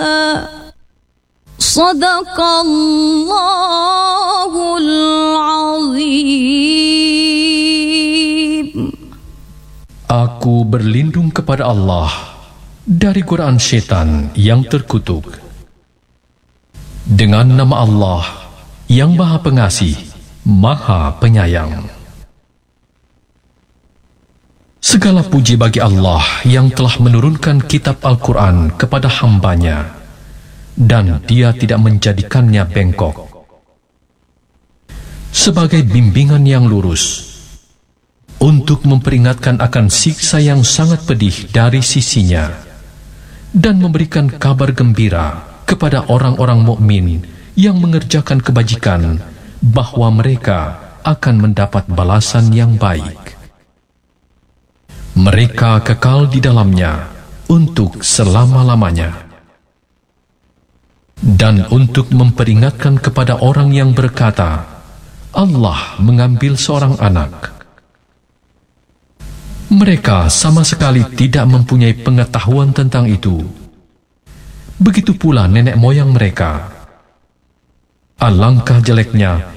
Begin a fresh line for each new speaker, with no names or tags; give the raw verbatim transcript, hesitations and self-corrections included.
Sadaqallahul Azim.
Aku berlindung kepada Allah dari godaan syaitan yang terkutuk. Dengan nama Allah yang Maha Pengasih, Maha Penyayang. Segala puji bagi Allah yang telah menurunkan kitab Al-Quran kepada hambanya, dan Dia tidak menjadikannya bengkok, sebagai bimbingan yang lurus, untuk memperingatkan akan siksa yang sangat pedih dari sisinya, dan memberikan kabar gembira kepada orang-orang mukmin yang mengerjakan kebajikan, bahwa mereka akan mendapat balasan yang baik. Mereka kekal di dalamnya untuk selama-lamanya. Dan untuk memperingatkan kepada orang yang berkata, Allah mengambil seorang anak. Mereka sama sekali tidak mempunyai pengetahuan tentang itu. Begitu pula nenek moyang mereka. Alangkah jeleknya